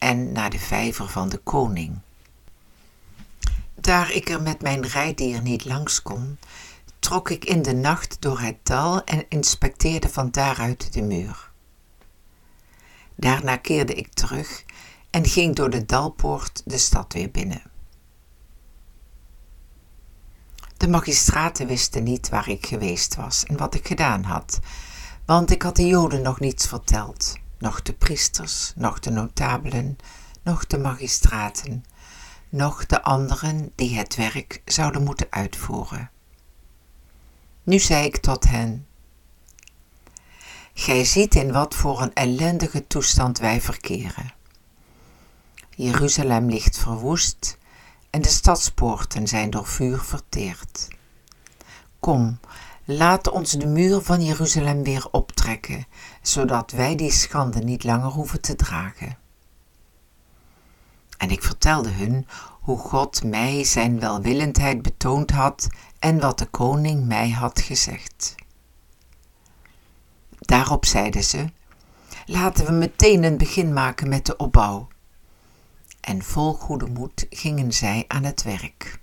en naar de vijver van de koning. Daar ik er met mijn rijdier niet langs kon, trok ik in de nacht door het dal en inspecteerde van daaruit de muur. Daarna keerde ik terug en ging door de dalpoort de stad weer binnen. De magistraten wisten niet waar ik geweest was en wat ik gedaan had, want ik had de Joden nog niets verteld, noch de priesters, noch de notabelen, noch de magistraten, noch de anderen die het werk zouden moeten uitvoeren. Nu zei ik tot hen: gij ziet in wat voor een ellendige toestand wij verkeren. Jeruzalem ligt verwoest en de stadspoorten zijn door vuur verteerd. Kom, laat ons de muur van Jeruzalem weer optrekken, zodat wij die schande niet langer hoeven te dragen. En ik vertelde hun hoe God mij zijn welwillendheid betoond had en wat de koning mij had gezegd. Daarop zeiden ze: laten we meteen een begin maken met de opbouw. En vol goede moed gingen zij aan het werk.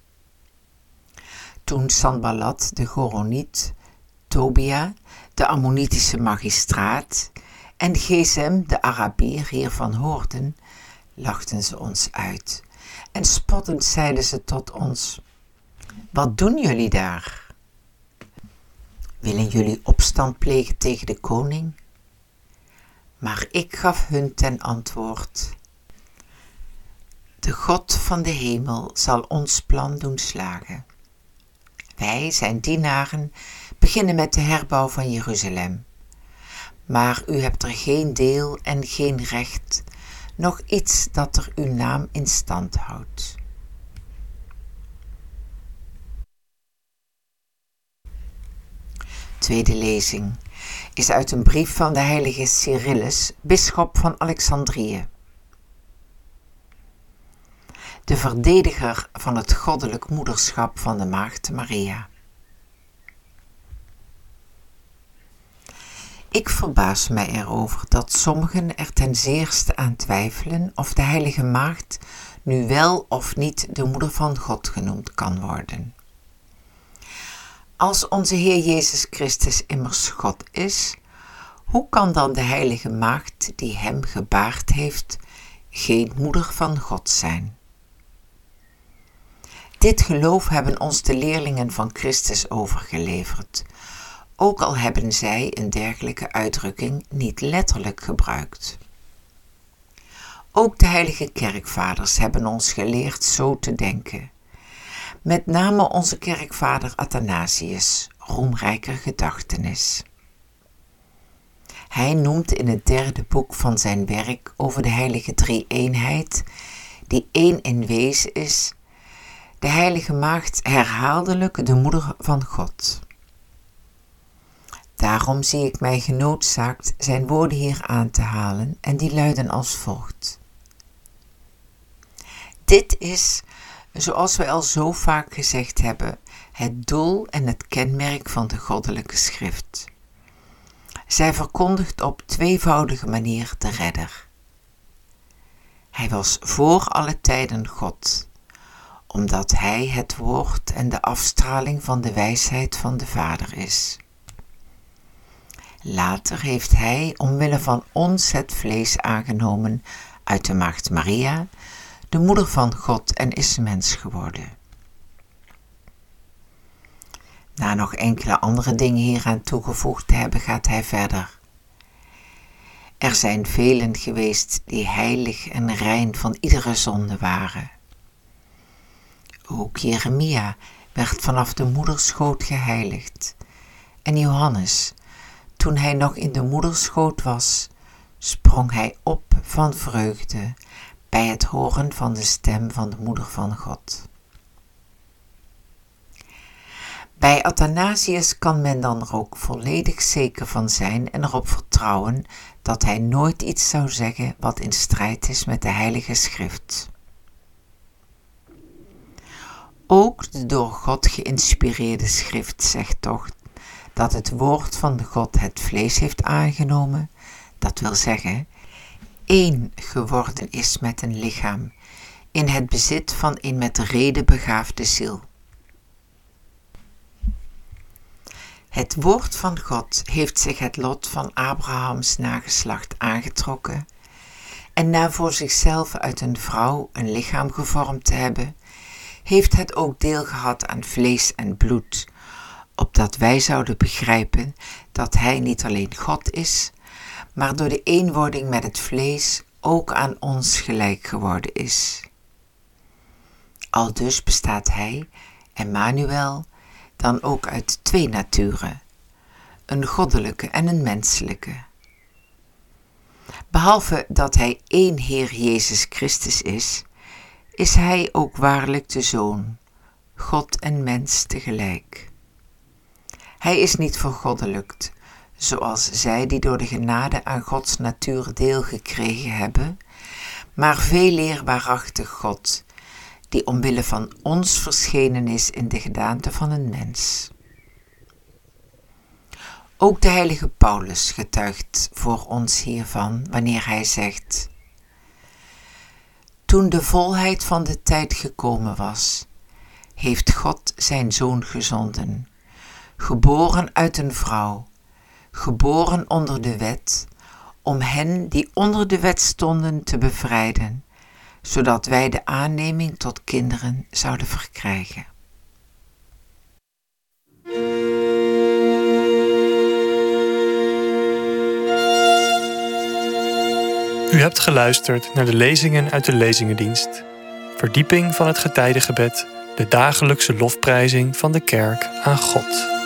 Toen Sanballat de Goroniet, Tobia, de Ammonitische magistraat en Gesem, de Arabier, hiervan hoorden, lachten ze ons uit en spottend zeiden ze tot ons: wat doen jullie daar? Willen jullie opstand plegen tegen de koning? Maar ik gaf hun ten antwoord: de God van de hemel zal ons plan doen slagen. Wij, zijn dienaren, beginnen met de herbouw van Jeruzalem. Maar u hebt er geen deel en geen recht, nog iets dat er uw naam in stand houdt. Tweede lezing is uit een brief van de heilige Cyrillus, bisschop van Alexandrië. De verdediger van het goddelijk moederschap van de maagd Maria. Ik verbaas mij erover dat sommigen er ten zeerste aan twijfelen of de heilige maagd nu wel of niet de moeder van God genoemd kan worden. Als onze Heer Jezus Christus immers God is, hoe kan dan de heilige maagd die hem gebaard heeft geen moeder van God zijn? Dit geloof hebben ons de leerlingen van Christus overgeleverd, ook al hebben zij een dergelijke uitdrukking niet letterlijk gebruikt. Ook de heilige kerkvaders hebben ons geleerd zo te denken. Met name onze kerkvader Athanasius, roemrijker gedachtenis. Hij noemt in het derde boek van zijn werk over de heilige drie-eenheid, die één in wezen is, de heilige maagd herhaaldelijk de moeder van God. Daarom zie ik mij genoodzaakt zijn woorden hier aan te halen en die luiden als volgt. Dit is, zoals wij al zo vaak gezegd hebben, het doel en het kenmerk van de goddelijke schrift. Zij verkondigt op tweevoudige manier de redder. Hij was voor alle tijden God, omdat hij het woord en de afstraling van de wijsheid van de Vader is. Later heeft hij, omwille van ons, het vlees aangenomen uit de maagd Maria, de moeder van God, en is mens geworden. Na nog enkele andere dingen hieraan toegevoegd te hebben, gaat hij verder. Er zijn velen geweest die heilig en rein van iedere zonde waren. Ook Jeremia werd vanaf de moederschoot geheiligd. En Johannes, toen hij nog in de moederschoot was, sprong hij op van vreugde bij het horen van de stem van de moeder van God. Bij Athanasius kan men dan er ook volledig zeker van zijn en erop vertrouwen dat hij nooit iets zou zeggen wat in strijd is met de Heilige Schrift. Ook de door God geïnspireerde schrift zegt toch dat het woord van de God het vlees heeft aangenomen, dat wil zeggen, één geworden is met een lichaam, in het bezit van een met reden begaafde ziel. Het woord van God heeft zich het lot van Abrahams nageslacht aangetrokken en na voor zichzelf uit een vrouw een lichaam gevormd te hebben, heeft het ook deel gehad aan vlees en bloed, opdat wij zouden begrijpen dat hij niet alleen God is, maar door de eenwording met het vlees ook aan ons gelijk geworden is. Aldus bestaat hij, Emmanuel, dan ook uit twee naturen, een goddelijke en een menselijke. Behalve dat hij één Heer Jezus Christus is hij ook waarlijk de Zoon, God en mens tegelijk. Hij is niet vergoddelijkt, zoals zij die door de genade aan Gods natuur deel gekregen hebben, maar veeleer waarachtig God, die omwille van ons verschenen is in de gedaante van een mens. Ook de heilige Paulus getuigt voor ons hiervan wanneer hij zegt: toen de volheid van de tijd gekomen was, heeft God zijn Zoon gezonden, geboren uit een vrouw, geboren onder de wet, om hen die onder de wet stonden te bevrijden, zodat wij de aanneming tot kinderen zouden verkrijgen. U hebt geluisterd naar de lezingen uit de Lezingendienst. Verdieping van het getijdengebed, de dagelijkse lofprijzing van de kerk aan God.